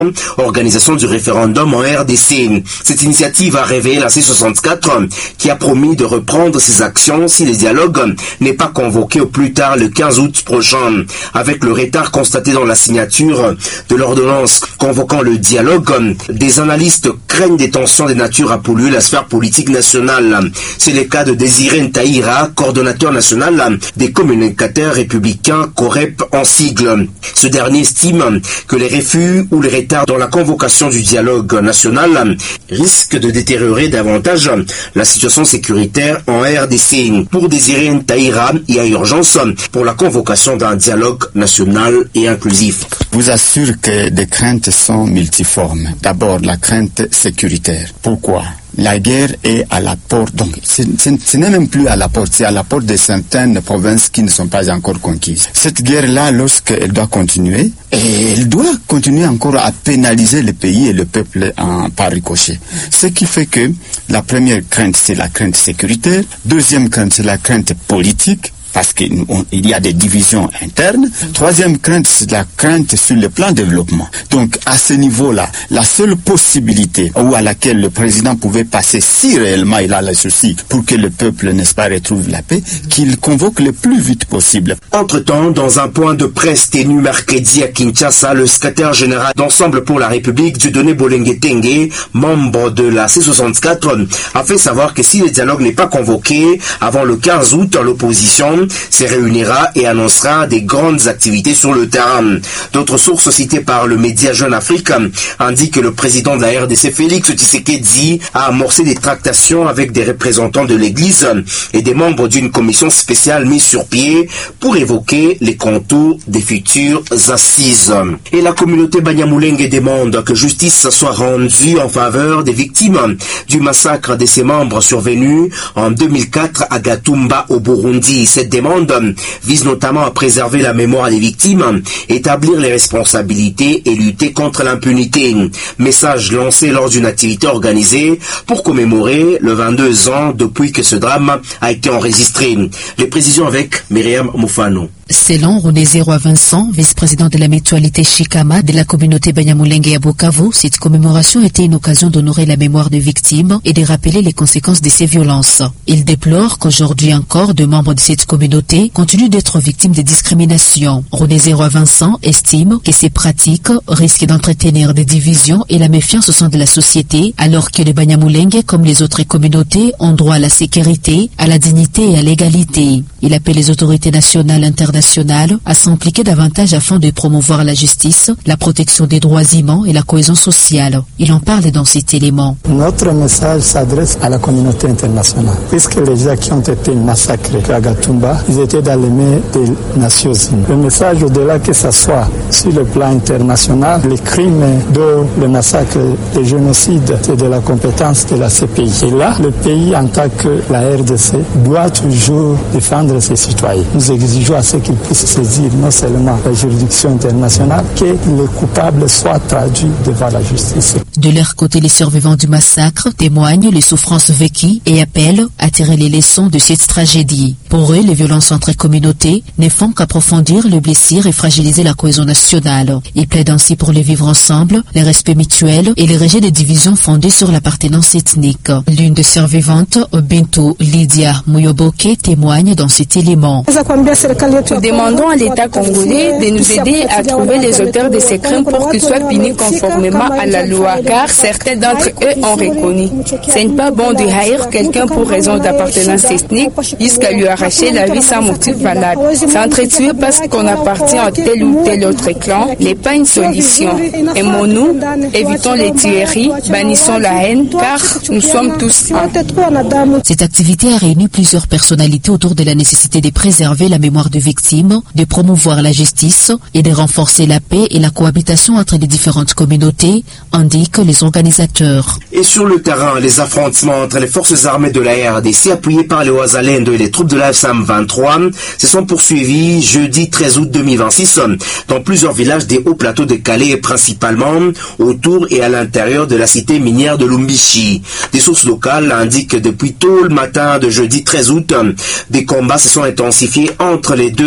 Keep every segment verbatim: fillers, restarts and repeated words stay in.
organisation du référendum en R D C. Cette initiative a réveillé la C soixante-quatre qui a promis de reprendre ses actions si le dialogue n'est pas convoqué au plus tard le quinze août prochain. Avec le retard constaté dans la signature de l'ordonnance convoquant le dialogue, des analystes craignent des tensions de nature à polluer la sphère politique nationale. C'est le cas de Désiré Ntaïra, coordonnateur national des communicateurs républicains COREP en sigle. Ce dernier estime que les refus ou les retards dans la convocation du dialogue national risquent de détériorer davantage la situation sécuritaire en R D C. Pour Désiré Ntaïra, il y a urgence pour la convocation d'un dialogue national et inclusif. Je vous assure que des craintes sont multiformes. D'abord, la crainte sécuritaire. Pourquoi ? La guerre est à la porte, donc ce n'est même plus à la porte, c'est à la porte de certaines provinces qui ne sont pas encore conquises. Cette guerre-là, lorsqu'elle doit continuer, et elle doit continuer encore à pénaliser le pays et le peuple en, par ricochet. Ce qui fait que la première crainte, c'est la crainte sécuritaire. Deuxième crainte, c'est la crainte politique, parce qu'il y a des divisions internes. Troisième crainte, c'est la crainte sur le plan développement. Donc, à ce niveau-là, la seule possibilité ou à laquelle le président pouvait passer, si réellement il a le souci pour que le peuple, n'est-ce pas, retrouve la paix, qu'il convoque le plus vite possible. Entre-temps, dans un point de presse tenu mercredi à Kinshasa, le secrétaire général d'Ensemble pour la République, Dieudonné Bolenge Tengue, membre de la C soixante-quatre, a fait savoir que si le dialogue n'est pas convoqué avant le quinze août, l'opposition se réunira et annoncera des grandes activités sur le terrain. D'autres sources citées par le média Jeune Afrique indiquent que le président de la R D C, Félix Tshisekedi, a amorcé des tractations avec des représentants de l'Église et des membres d'une commission spéciale mise sur pied pour évoquer les contours des futures assises. Et la communauté Banyamulenge demande que justice soit rendue en faveur des victimes du massacre de ses membres survenu en deux mille quatre à Gatumba au Burundi. Cette demande vise notamment à préserver la mémoire des victimes, établir les responsabilités et lutter contre l'impunité. Message lancé lors d'une activité organisée pour commémorer le vingt-deux ans depuis que ce drame a été enregistré. Les précisions avec Myriam Moufano. Selon René Zéroa Vincent, vice-président de la mutualité Chikama de la communauté Banyamulenge à Bukavu, cette commémoration était une occasion d'honorer la mémoire des victimes et de rappeler les conséquences de ces violences. Il déplore qu'aujourd'hui encore, deux membres de cette communauté continuent d'être victimes de discriminations. René Zéroa Vincent estime que ces pratiques risquent d'entretenir des divisions et la méfiance au sein de la société, alors que les Banyamulenge, comme les autres communautés, ont droit à la sécurité, à la dignité et à l'égalité. Il appelle les autorités nationales, internationales à s'impliquer davantage afin de promouvoir la justice, la protection des droits humains et la cohésion sociale. Il en parle dans cet élément. Notre message s'adresse à la communauté internationale, puisque les gens qui ont été massacrés à Gatumba, ils étaient dans les mains des Nations Unies. Le message, au-delà que ce soit sur le plan international, les crimes de le massacre, le génocide, c'est de la compétence de la C P I. Et là, le pays, en tant que la R D C, doit toujours défendre ses citoyens. Nous exigeons à ce qu'ils puissent saisir non seulement la juridiction internationale, que les coupables soient traduits devant la justice. De leur côté, les survivants du massacre témoignent les souffrances vécues et appellent à tirer les leçons de cette tragédie. Pour eux, les violences entre communautés ne font qu'approfondir les blessures et fragiliser la cohésion nationale. Ils plaident ainsi pour le vivre ensemble, le respect mutuel et le rejet des divisions fondées sur l'appartenance ethnique. L'une des survivantes, Bintou Lydia Muyoboke, témoigne dans cet élément. Nous demandons à l'État congolais de nous aider à trouver les auteurs de ces crimes pour qu'ils soient punis conformément à la loi, car certains d'entre eux ont reconnu. Ce n'est pas bon de haïr quelqu'un pour raison d'appartenance ethnique jusqu'à lui arracher la vie sans motif valable. S'entretuer parce qu'on appartient à tel ou tel autre clan n'est pas une solution. Aimons-nous, évitons les tueries, bannissons la haine, car nous sommes tous un. Cette activité a réuni plusieurs personnalités autour de la nécessité de préserver la mémoire de victimes, de promouvoir la justice et de renforcer la paix et la cohabitation entre les différentes communautés, indiquent les organisateurs. Et sur le terrain, les affrontements entre les forces armées de la R D C appuyées par les Ouazalendo et les troupes de la F M vingt-trois se sont poursuivis jeudi treize août deux mille vingt-six dans plusieurs villages des hauts plateaux de Calais, principalement autour et à l'intérieur de la cité minière de Lumbishi. Des sources locales indiquent que depuis tôt le matin de jeudi treize août, des combats se sont intensifiés entre les deux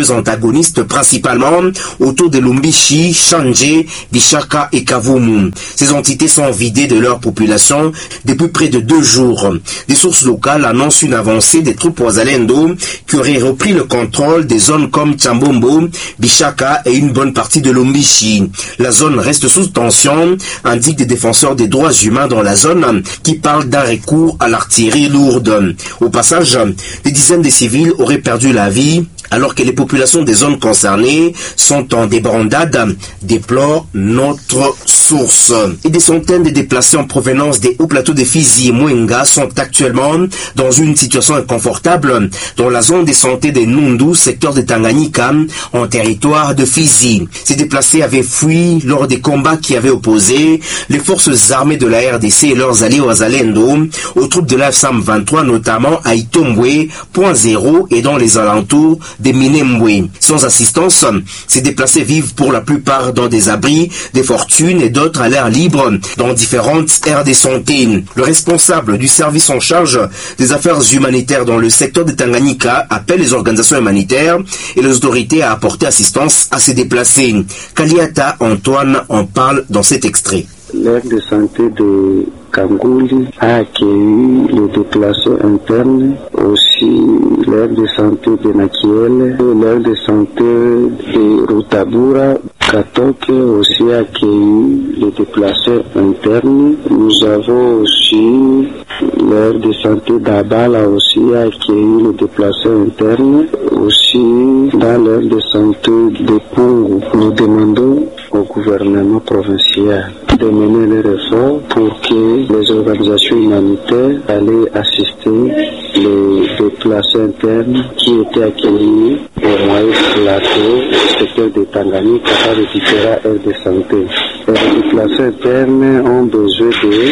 deux antagonistes principalement autour de Lumbishi, Chanje, Bishaka et Kavumu. Ces entités sont vidées de leur population depuis près de deux jours. Des sources locales annoncent une avancée des troupes Wazalendo qui auraient repris le contrôle des zones comme Chambombo, Bishaka et une bonne partie de Lumbishi. La zone reste sous tension, indiquent des défenseurs des droits humains dans la zone qui parlent d'un recours à l'artillerie lourde. Au passage, des dizaines de civils auraient perdu la vie alors que les populations des zones concernées sont en débandade, déplore notre source. Et des centaines de déplacés en provenance des hauts plateaux de Fizi et Mwenga sont actuellement dans une situation inconfortable dans la zone de santé de Nundu, secteur de Tanganyika, en territoire de Fizi. Ces déplacés avaient fui lors des combats qui avaient opposé les forces armées de la R D C et leurs alliés Wazalendo aux troupes de la F C M vingt-trois, notamment à Itombwe, Point Zéro et dans les alentours des Minembwe. Sans assistance, ces déplacés vivent pour la plupart dans des abris, des fortunes et d'autres à l'air libre dans différentes aires de santé. Le responsable du service en charge des affaires humanitaires dans le secteur de Tanganyika appelle les organisations humanitaires et les autorités à apporter assistance à ces déplacés. Kaliata Antoine en parle dans cet extrait. L'aire de santé de Kangouli a accueilli les déplacés internes, aussi l'aire de santé de Nakiel, l'aire de santé de Rutabura. Katoke aussi a accueilli les déplacés internes. Nous avons aussi l'aire de santé d'Abala aussi a accueilli les déplacés internes. Aussi dans l'aire de santé de Pungu, nous demandons au gouvernement provincial de mener les efforts pour que les organisations humanitaires allaient assister les déplacés internes qui étaient accueillis au moyen plateau au secteur de Tanganyika par les différents aires de santé. Les déplacés internes ont besoin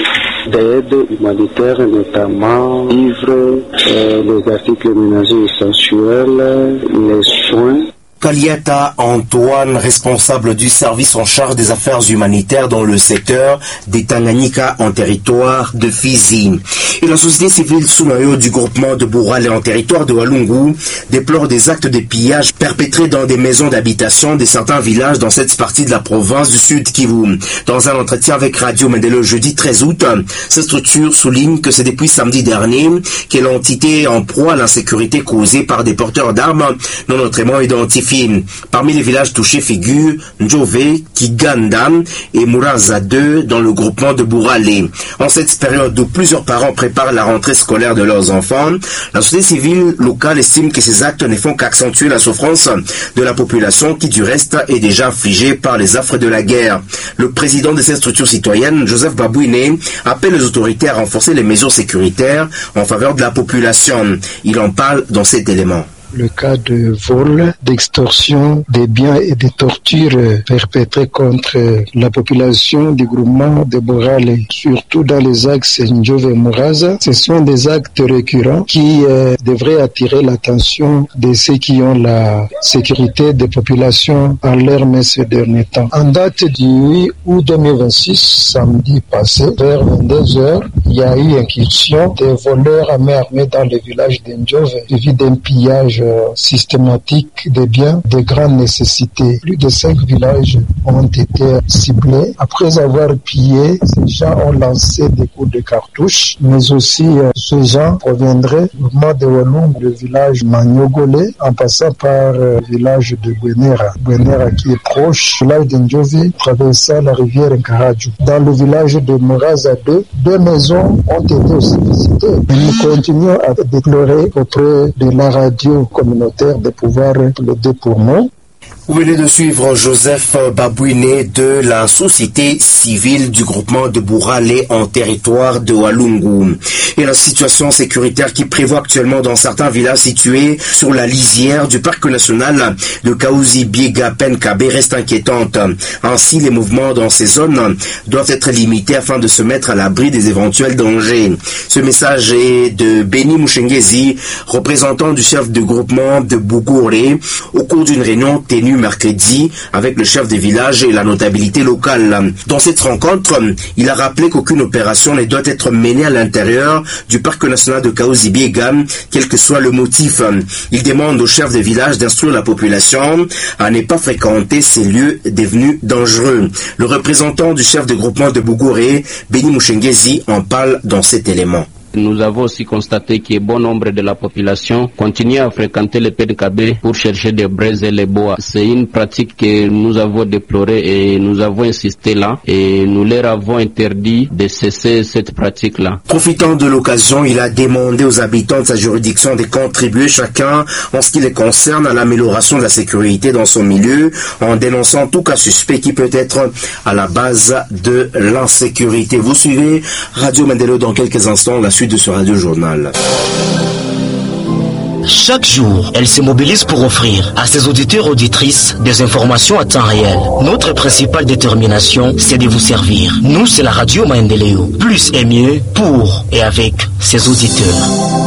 d'aide humanitaire, notamment livres, euh, les articles ménagers essentiels, les soins. Kaliata Antoine, responsable du service en charge des affaires humanitaires dans le secteur des Tanganyika en territoire de Fizi. Et la société civile sous maillot du groupement de Bourale en territoire de Walungu déplore des actes de pillage perpétrés dans des maisons d'habitation de certains villages dans cette partie de la province du Sud Kivu. Dans un entretien avec Radio Mende le jeudi treize août, cette structure souligne que c'est depuis samedi dernier que l'entité est en proie à l'insécurité causée par des porteurs d'armes non autrement identifiés. Parmi les villages touchés figurent Njove, Kiganda et Muraza deux dans le groupement de Bourale. En cette période où plusieurs parents préparent la rentrée scolaire de leurs enfants, la société civile locale estime que ces actes ne font qu'accentuer la souffrance de la population qui du reste est déjà affligée par les affres de la guerre. Le président de cette structure citoyenne, Joseph Babouine, appelle les autorités à renforcer les mesures sécuritaires en faveur de la population. Il en parle dans cet élément. Le cas de vol, d'extorsion des biens et de tortures perpétrées contre la population du groupement de Bourale, surtout dans les axes Njove et Muraza, ce sont des actes récurrents qui euh, devraient attirer l'attention de ceux qui ont la sécurité des populations en leur main ces derniers temps. En date du huit août deux mille vingt-six, samedi passé, vers vingt-deux heures, il y a eu incursion des voleurs à main armée dans le village de Njove, suivi d'un pillage systématique des biens de grande nécessité. Plus de cinq villages ont été ciblés. Après avoir pillé, ces gens ont lancé des coups de cartouches, mais aussi euh, ces gens proviendraient du mouvement de Walungu, le village Maniogole, en passant par euh, le village de Bwenera. Bwenera qui est proche, le village de Njove, traversant la rivière Nkaraju. Dans le village de Muraza deux, deux maisons ont été aussi visitées. Et nous continuons à déplorer auprès de la radio communautaire de pouvoir plaider pour nous. Vous venez de suivre Joseph Babouine de la société civile du groupement de Bourale en territoire de Walungu. Et la situation sécuritaire qui prévoit actuellement dans certains villages situés sur la lisière du parc national de Kaouzi-Biega-Penkabe reste inquiétante. Ainsi, les mouvements dans ces zones doivent être limités afin de se mettre à l'abri des éventuels dangers. Ce message est de Beni Mouchengezi, représentant du chef de groupement de Bougouré, au cours d'une réunion tenue tenue mercredi avec le chef des villages et la notabilité locale. Dans cette rencontre, il a rappelé qu'aucune opération ne doit être menée à l'intérieur du parc national de Kahuzi-Biega, quel que soit le motif. Il demande au chef des villages d'instruire la population à ne pas fréquenter ces lieux devenus dangereux. Le représentant du chef de groupement de Bougouré, Beni Mouchengezi, en parle dans cet élément. Nous avons aussi constaté que bon nombre de la population continue à fréquenter le P D K B pour chercher des braises et les bois. C'est une pratique que nous avons déplorée et nous avons insisté là et nous leur avons interdit de cesser cette pratique-là. Profitant de l'occasion, il a demandé aux habitants de sa juridiction de contribuer chacun en ce qui les concerne à l'amélioration de la sécurité dans son milieu en dénonçant tout cas suspect qui peut être à la base de l'insécurité. Vous suivez Radio Mandelo dans quelques instants, la suite de ce radio journal. Chaque jour, elle se mobilise pour offrir à ses auditeurs et auditrices des informations à temps réel. Notre principale détermination, c'est de vous servir. Nous, c'est la radio Maendeleo. Plus et mieux pour et avec ses auditeurs.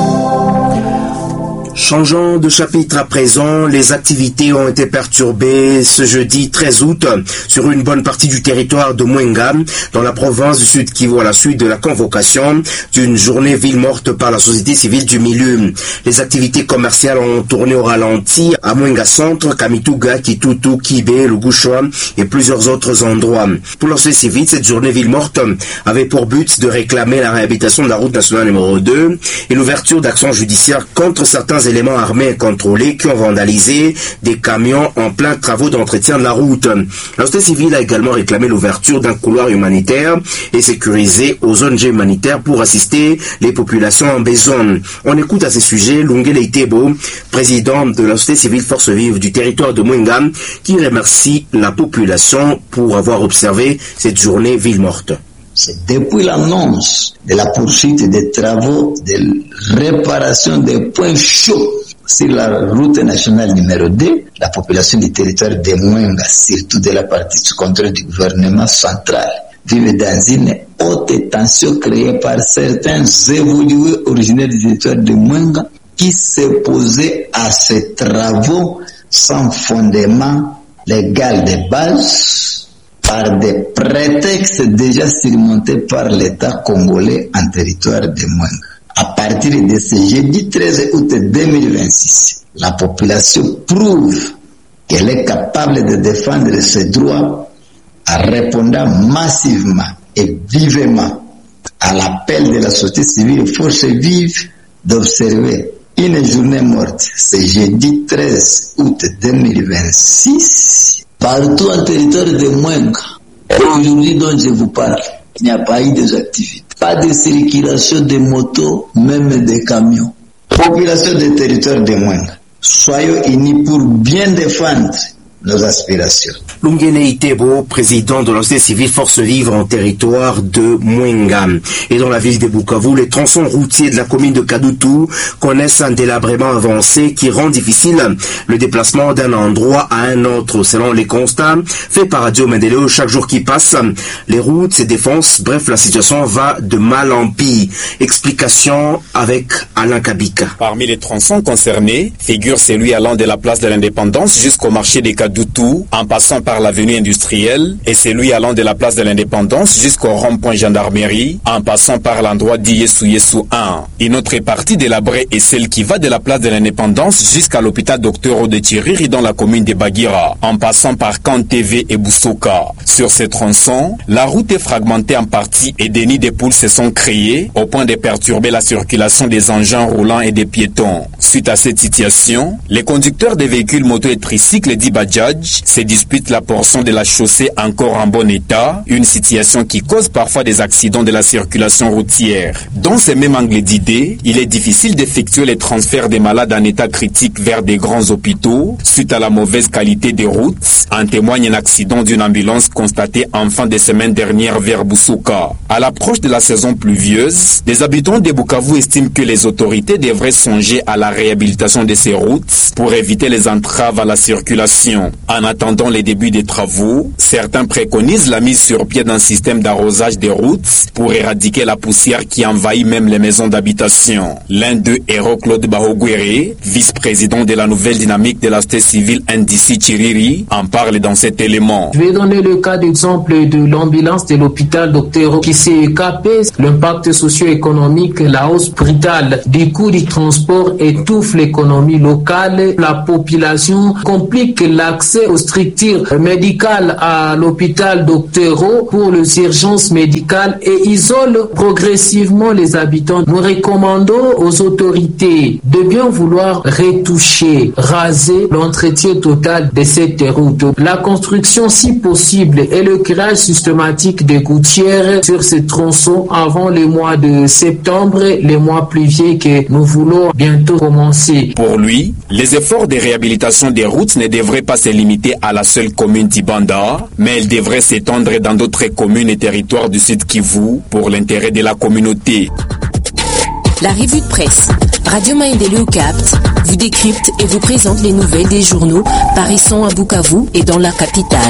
Changeons de chapitre à présent, les activités ont été perturbées ce jeudi treize août sur une bonne partie du territoire de Mwenga, dans la province du Sud Kivu, à la suite de la convocation d'une journée ville morte par la société civile du milieu. Les activités commerciales ont tourné au ralenti à Mwenga Centre, Kamituga, Kitutu, Kibé, Lugushwa et plusieurs autres endroits. Pour la société civile, cette journée ville morte avait pour but de réclamer la réhabilitation de la route nationale numéro deux et l'ouverture d'actions judiciaires contre certains éléments armés incontrôlés qui ont vandalisé des camions en plein travaux d'entretien de la route. La société civile a également réclamé l'ouverture d'un couloir humanitaire et sécurisé aux O N G humanitaires pour assister les populations en besoin. On écoute à ce sujet Lungele Itebo, président de la société civile Force Vive du territoire de Mwenga, qui remercie la population pour avoir observé cette journée ville morte. C'est depuis l'annonce de la poursuite des travaux de réparation des points chauds sur la route nationale numéro deux, la population du territoire de Mwenga, surtout de la partie sous contrôle du gouvernement central, vivent dans une haute tension créée par certains évolués originaires du territoire de Mwenga qui s'opposaient à ces travaux sans fondement légal de base, par des prétextes déjà surmontés par l'État congolais en territoire de Mwenga. À partir de ce jeudi treize août deux mille vingt-six, la population prouve qu'elle est capable de défendre ses droits en répondant massivement et vivement à l'appel de la société civile Force Vive d'observer une journée morte ce jeudi treize août deux mille vingt-six partout en territoire de Mwenga. Et aujourd'hui dont je vous parle, il n'y a pas eu des activités. Pas de circulation de motos, même des camions. Population des territoires de Mwenga, soyons unis pour bien défendre nos aspirations. Lungele Itebo, président de la société civile Force Vive en territoire de Mwenga. Et dans la ville de Bukavu, les tronçons routiers de la commune de Kadutu connaissent un délabrement avancé qui rend difficile le déplacement d'un endroit à un autre. Selon les constats faits par Radio Mendeleo chaque jour qui passe, les routes se défoncent. Bref, la situation va de mal en pis. Explication avec Alain Kabika. Parmi les tronçons concernés figure celui allant de la place de l'Indépendance jusqu'au marché des Kadutu, en passant par l'avenue industrielle, et celui allant de la place de l'Indépendance jusqu'au rond-point gendarmerie, en passant par l'endroit d'Yesu Yesu un. Une autre partie délabrée est celle qui va de la place de l'Indépendance jusqu'à l'hôpital Docteur Odechiriri dans la commune de Bagira, en passant par Kantv et Busoka. Sur ces tronçons, la route est fragmentée en partie et des nids de poules se sont créés au point de perturber la circulation des engins roulants et des piétons. Suite à cette situation, les conducteurs des véhicules moto et tricycles dits Bajaj se disputent la portion de la chaussée encore en bon état, une situation qui cause parfois des accidents de la circulation routière. Dans ce même angle d'idée, il est difficile d'effectuer les transferts des malades en état critique vers des grands hôpitaux suite à la mauvaise qualité des routes. En témoigne un accident d'une ambulance constaté en fin de semaine dernière vers Busuka. À l'approche de la saison pluvieuse, les habitants de Bukavu estiment que les autorités devraient songer à la réhabilitation de ces routes pour éviter les entraves à la circulation. d'habitations. En attendant les débuts des travaux, certains préconisent la mise sur pied d'un système d'arrosage des routes pour éradiquer la poussière qui envahit même les maisons d'habitation. L'un d'eux est Claude Bahogwere, vice-président de la nouvelle dynamique de la société civile Ndissi Chiriri, en parle dans cet élément. Je vais donner le cas d'exemple de l'ambulance de l'hôpital Docteur qui s'est capé. L'impact socio-économique, la hausse brutale du coût du transport étouffe l'économie locale. La population complique l'accès aux structures médicales à l'hôpital Docteur pour les urgences médicales et isole progressivement les habitants. Nous recommandons aux autorités de bien vouloir retoucher, raser l'entretien total de cette route. La construction, si possible, et le créage systématique de gouttières sur ce tronçon avant le mois de septembre, les mois pluvieux que nous voulons bientôt commencer. Pour lui, les efforts de réhabilitation des routes ne devraient pas se limiter à la seule commune d'Ibanda, mais elles devraient s'étendre dans d'autres communes et territoires du Sud Kivu pour l'intérêt de la communauté. La revue de presse Radio Maendeleo capte, vous décrypte et vous présente les nouvelles des journaux paraissant à Bukavu et dans la capitale.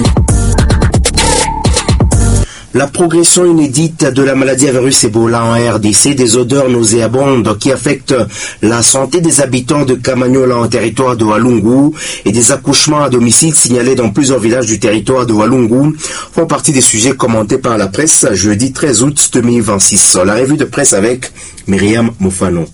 La progression inédite de la maladie à virus Ebola en R D C, des odeurs nauséabondes qui affectent la santé des habitants de Kamanyola en territoire de Walungu et des accouchements à domicile signalés dans plusieurs villages du territoire de Walungu font partie des sujets commentés par la presse jeudi treize août deux mille vingt-six. La revue de presse avec Myriam Moufano.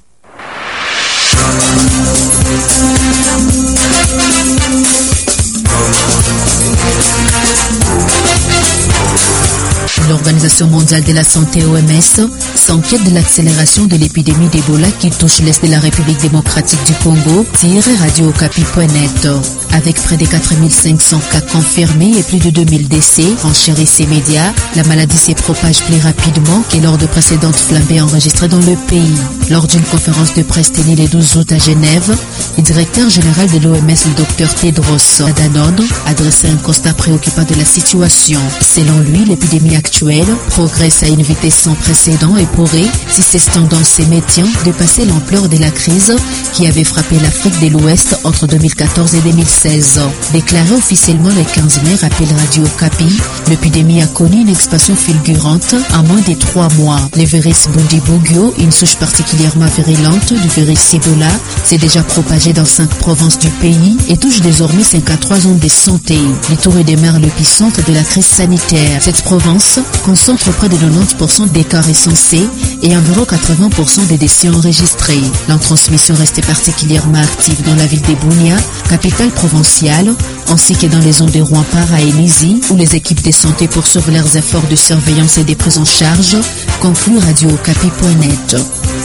L'Organisation mondiale de la santé O M S s'inquiète de l'accélération de l'épidémie d'Ebola qui touche l'Est de la République démocratique du Congo, tire radio okapi point net. Avec près de quatre mille cinq cents cas confirmés et plus de deux mille décès, renchérit ces médias, la maladie se propage plus rapidement que lors de précédentes flambées enregistrées dans le pays. Lors d'une conférence de presse tenue le douze août à Genève, le directeur général de l'O M S, le docteur Tedros Adhanom, adressait un constat préoccupant de la situation. Selon lui, l'épidémie actuelle progresse à une vitesse sans précédent et pourrait, si ces tendances se maintiennent, dépasser l'ampleur de la crise qui avait frappé l'Afrique de l'Ouest entre deux mille quatorze et deux mille seize. Déclaré officiellement le quinze mai, rappelle Radio Okapi, l'épidémie a connu une expansion fulgurante en moins de trois mois. Le virus Bundibugyo, une souche particulièrement virulente du virus Ebola, s'est déjà propagé dans cinq provinces du pays et touche désormais cinquante-trois zones de santé. Les tours demeurent l'épicentre de la crise sanitaire. Cette province concentre près de quatre-vingt-dix pour cent des cas recensés et environ quatre-vingts pour cent des décès enregistrés. La transmission reste particulièrement active dans la ville de Bunia, capitale provinciale, ainsi que dans les zones de Rwampara et Nizi, où les équipes de santé poursuivent leurs efforts de surveillance et de prise en charge, conclut radio okapi point net.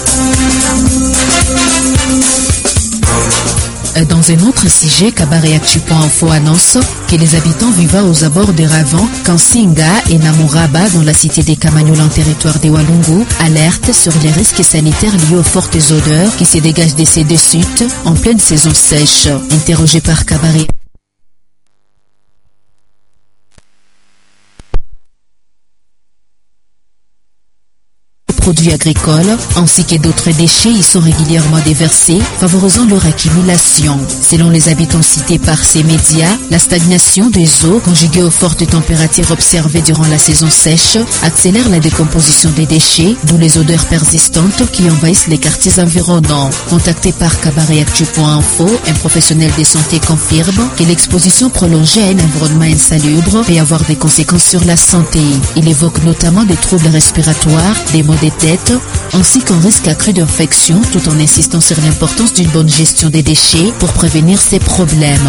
Dans un autre sujet, Kabareactu point info annonce que les habitants vivant aux abords de Ravan, Kansinga et Namuraba dans la cité des Kamanyola en territoire de Walungu alertent sur les risques sanitaires liés aux fortes odeurs qui se dégagent de ces deux sites en pleine saison sèche. Interrogé par Kabare. Produits agricoles ainsi que d'autres déchets y sont régulièrement déversés, favorisant leur accumulation. Selon les habitants cités par ces médias, la stagnation des eaux, conjuguée aux fortes températures observées durant la saison sèche, accélère la décomposition des déchets, d'où les odeurs persistantes qui envahissent les quartiers environnants. Contacté par Kabareactu point info, un professionnel de santé confirme que l'exposition prolongée à un environnement insalubre peut avoir des conséquences sur la santé. Il évoque notamment des troubles respiratoires, des maux de tête, ainsi qu'un risque accru d'infection, tout en insistant sur l'importance d'une bonne gestion des déchets pour prévenir ces problèmes.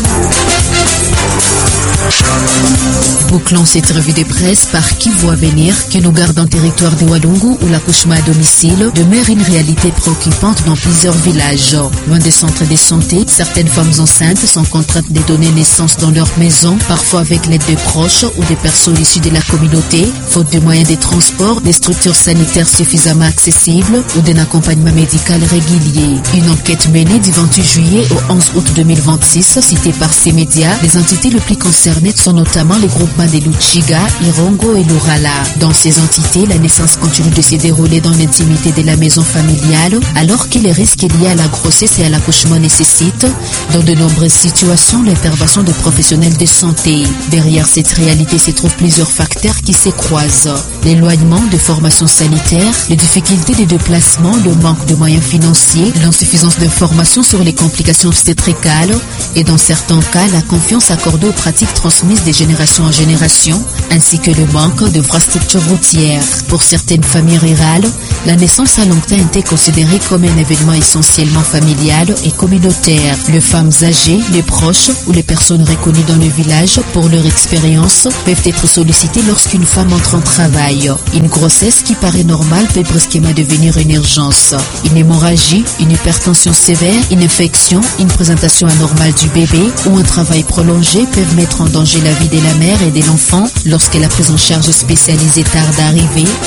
Bouclons cette revue de presse par qui voit venir que nous gardons territoire de Walungu où l'accouchement à domicile demeure une réalité préoccupante dans plusieurs villages. Loin des centres de santé, certaines femmes enceintes sont contraintes de donner naissance dans leur maison, parfois avec l'aide de proches ou de personnes issues de la communauté, faute de moyens de transport, des structures sanitaires suffisamment accessibles ou d'un accompagnement médical régulier. Une enquête menée du vingt-huit juillet au onze août deux mille vingt-six, citée par ces médias, les entités les plus concernées concernés sont notamment les groupements des Luchiga, Irongo et Lurala. Dans ces entités, la naissance continue de se dérouler dans l'intimité de la maison familiale, alors que les risques liés à la grossesse et à l'accouchement nécessitent, dans de nombreuses situations, l'intervention de professionnels de santé. Derrière cette réalité se trouvent plusieurs facteurs qui se croisent. L'éloignement de formations sanitaires, les difficultés de déplacement, le manque de moyens financiers, l'insuffisance d'informations sur les complications obstétricales et dans certains cas, la confiance accordée aux pratiques transmises de génération en génération, ainsi que le manque d'infrastructures routières. Pour certaines familles rurales, la naissance à long terme était considérée comme un événement essentiellement familial et communautaire. Les femmes âgées, les proches ou les personnes reconnues dans le village pour leur expérience peuvent être sollicitées lorsqu'une femme entre en travail. Une grossesse qui paraît normale peut brusquement devenir une urgence. Une hémorragie, une hypertension sévère, une infection, une présentation anormale du bébé ou un travail prolongé peuvent mettre en danger la vie de la mère et de l'enfant lorsque la prise en charge spécialisée tarde à arriver